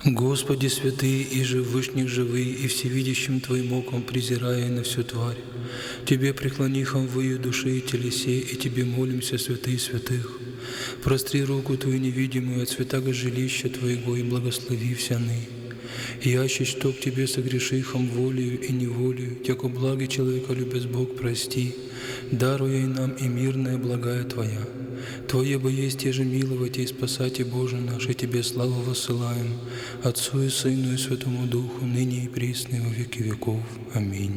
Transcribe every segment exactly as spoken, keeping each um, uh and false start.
Господи, святый и же вышних живый, и всевидящим Твоим оком презирая на всю тварь, Тебе преклонихом вою души и телесе, и Тебе молимся, святый святых. Простри руку Твою невидимую от святаго жилища Твоего и благослови вся ны. Яще, что к Тебе согрешихом волею и неволею, яко благи человека любез Бог прости, даруя и нам и мирная благая Твоя. Твое бы есть еже миловать и спасать и Боже наш, и Тебе славу высылаем, Отцу и Сыну и Святому Духу, ныне и присно и во веки веков. Аминь.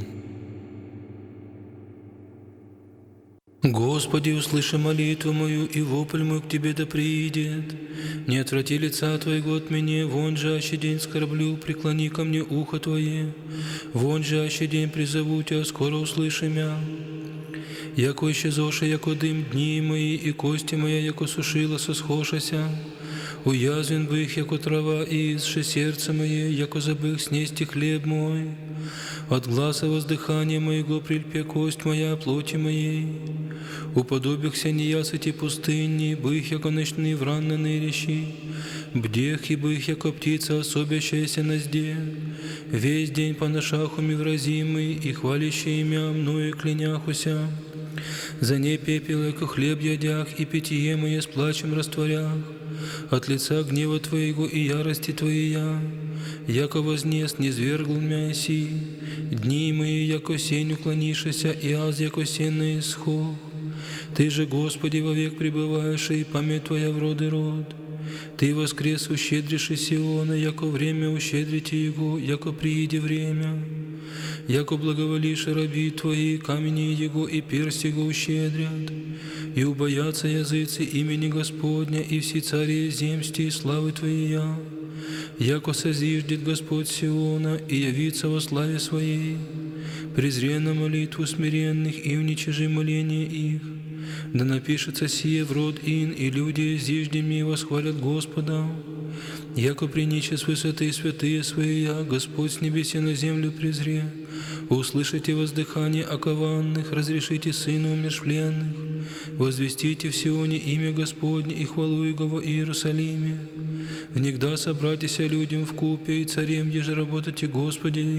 Господи, услыши молитву мою, и вопль мой к Тебе да приидет. Не отврати лица Твоего от меня, вон же аще день скорблю, преклони ко мне ухо Твое. Вон же аще день призову Тебя, скоро услыши мя. Яко исчезоша, яко дым дни мои, и кости моя, яко сушила, сосхошася. Уязвен бы их, яко трава, и изше сердце мое, яко забых снести хлеб мой. От гласа воздыхания моего прильпе кость моя, плоти моей. Уподобихся неясыти пустыни, бых, яко ночные вранные рещи. Бдех и бых, яко птица, особящаяся на зде. Весь день по ношаху мивразимый, и хвалящий имя мною кляняхуся. За ней пепел, яко хлеб ядях, и питье мое с плачем растворях. От лица гнева Твоего и ярости Твоя, яко вознес низвергл мя си. Дни мои, яко сень уклонишися, и аз, яко сенный исход. Ты же, Господи, вовек пребываешь, и память Твоя в род и род. Ты воскрес ущедришь и Сиона, яко время ущедрите Его, яко прииде время. Яко благоволишь раби Твои, камени Его и персть Его ущедрят. И убоятся языцы имени Господня, и все цари земсти и славы Твоя. Яко созиждет Господь Сиона, и явится во славе Своей. Презри на молитву смиренных, и уничижи моление их. Да напишется сие в род ин, и люди зиждеми восхвалят Господа. Яко приниче с высоты святые Своя, Господь с небеси на землю презре. Услышите воздыхание окованных, разрешите сыну умершвленных. Возвестите в Сионе имя Господне и хвалу Его в Иерусалиме. Внегда собратися людям в купе, и царем еже работайте Господи.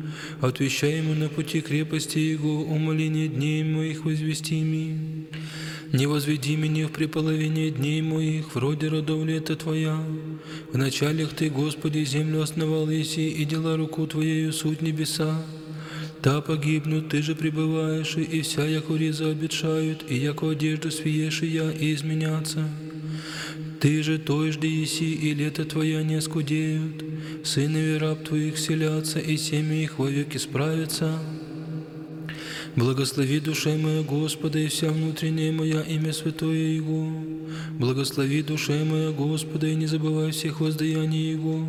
Отвещай ему на пути крепости Его, умоление дней моих возвести ми. Не возведи меня в преполовине дней моих, вроде родов лета Твоя. В началях Ты, Господи, землю основал еси, и дела руку Твоею суть небеса. Та погибнут, Ты же пребываешь, и вся яко риза обетшают, и яко одежду свиешия и изменятся. Ты же той жди еси, и лето Твоя не скудеют. Сынови раб Твоих селятся, и семьи их вовек исправятся. Благослови душе моя Господа, и вся внутренняя моя имя святое Его. Благослови душе моя Господа, и не забывай всех воздаяний Его.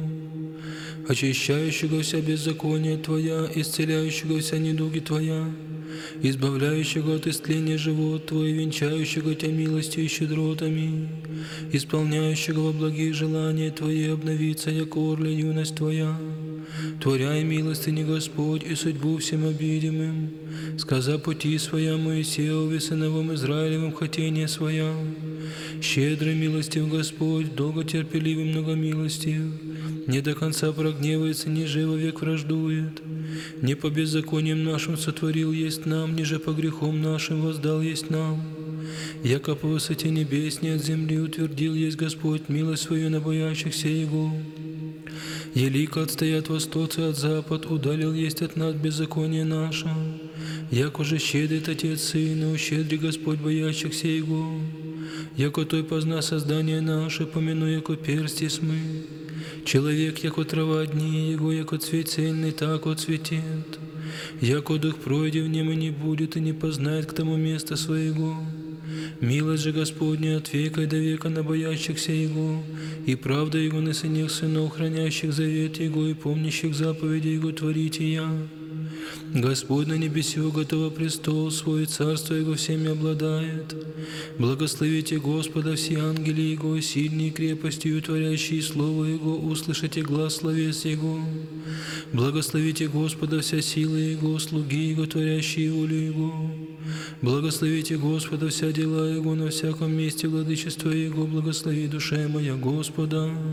Очищающего вся беззакония Твоя, исцеляющего вся недуги Твоя, избавляющего от истления живот Твой, венчающего Тебя милостью и щедротами, исполняющего во благие желания Твои, обновиться, яко орля юность Твоя. Творяй милостыни Господь и судьбу всем обидимым, сказа пути Своя Моисееву и сыновым Израилевым хотение Своя. Щедрый милостив Господь, долготерпеливый многомилостив, не до конца прогневается, ни живо век враждует. Не по беззакониям нашим сотворил есть нам, ниже по грехам нашим воздал есть нам. Яко по высоте небесней от земли утвердил есть Господь милость свою на боящихся Его. Елико отстоят востоцы от запад, удалил есть от нас беззаконие наше. Яко же щедрит Отец Сына, ущедри Господь боящихся Его. Яко Той позна создание наше, помяну, яко персти смы. Человек, яко трава дни Его, яко цвет цельный, так отцветет. Яко дух пройдет в нем и не будет, и не познает к тому места своего. Милость же Господня от века и до века на боящихся Его, и правда Его на сынах сынов, хранящих завет Его и помнящих заповеди Его творите я. Господь на небесе готово престол свой, царство Его всеми обладает. Благословите Господа все ангели Его, сильные крепостью, творящие Слово Его, услышите глас словес Его. Благословите Господа вся сила Его, слуги Его, творящие волю Его. Благословите Господа вся дела Его, на всяком месте владычества Его, благослови душа моя Господа.